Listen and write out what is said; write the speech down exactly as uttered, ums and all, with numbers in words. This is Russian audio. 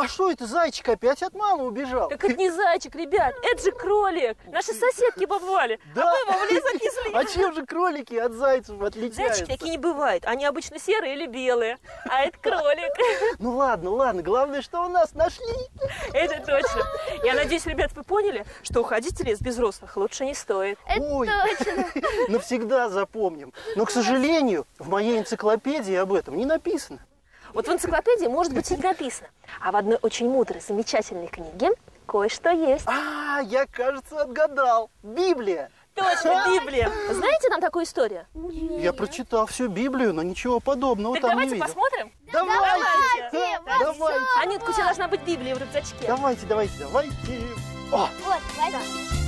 А что это, зайчик опять от мамы убежал? Так это не зайчик, ребят, это же кролик. Наши соседки побывали, Да. а мы его в лес отнесли. А чем же кролики от зайцев отличаются? Зайчики такие не бывают, они обычно серые или белые, а это кролик. Ну ладно, ладно, главное, что у нас нашли. Это точно. Я надеюсь, ребят, вы поняли, что уходить в лес без взрослых лучше не стоит. Это Ой. точно. Навсегда запомним. Но, к сожалению, в моей энциклопедии об этом не написано. Вот в энциклопедии, может быть, и не написано, а в одной очень мудрой, замечательной книге кое-что есть. А, я, кажется, отгадал. Библия. Точно, Библия. Знаете там такую историю? Я прочитал всю Библию, но ничего подобного Так там давайте не видел. посмотрим. Давайте, Давайте. давайте, Анютка, у тебя должна быть Библия в рюкзачке. давайте, давайте, давайте. О, Вот, возьми.